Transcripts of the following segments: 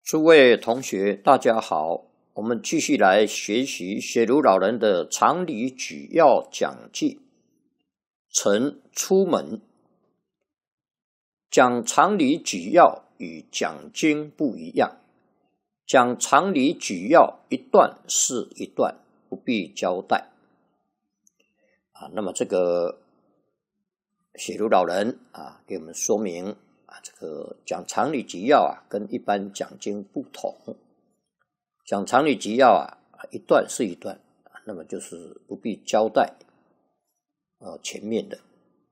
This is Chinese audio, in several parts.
诸位同学，大家好，我们继续来学习雪茹老人的常理举要讲记。晨出门，讲常理举要与讲经不一样，讲常理举要一段是一段，不必交代。那么这个雪茹老人给我们说明这个讲常理举要跟一般讲经不同。讲常理举要一段是一段，那么就是不必交代前面的。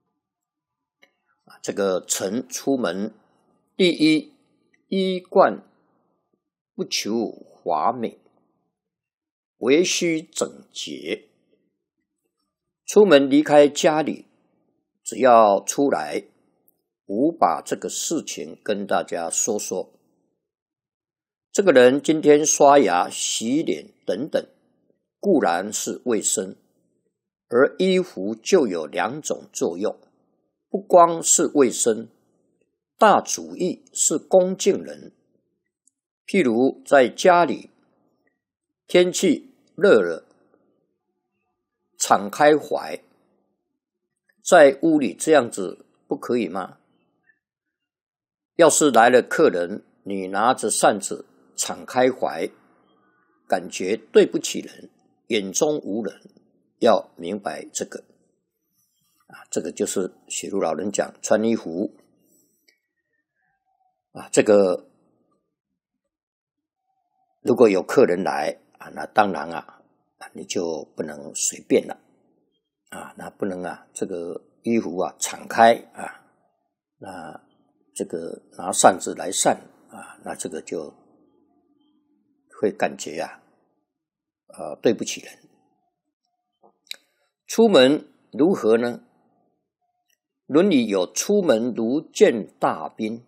这个晨出门，第一，衣冠不求华美，唯须整洁。出门离开家里，只要出来，我把这个事情跟大家说说。这个人今天刷牙、洗脸等等，固然是卫生，而衣服就有两种作用，不光是卫生，大主义是恭敬人。譬如在家里，天气热了，敞开怀，在屋里这样子不可以吗？要是来了客人，你拿着扇子敞开怀，感觉对不起人，眼中无人，要明白这个。这个就是雪茹老人讲穿衣服这个如果有客人来那当然你就不能随便了那不能这个衣服敞开那这个拿扇子来扇那这个就会感觉对不起人。出门如何呢？论语有出门如见大宾，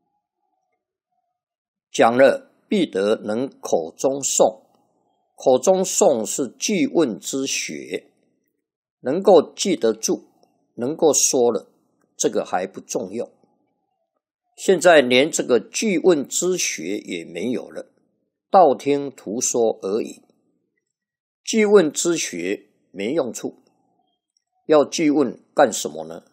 讲了必得能口中诵。口中诵是句问之学，能够记得住，能够说了，这个还不重要。现在连这个句问之学也没有了，道听途说而已。句问之学没用处，要句问干什么呢？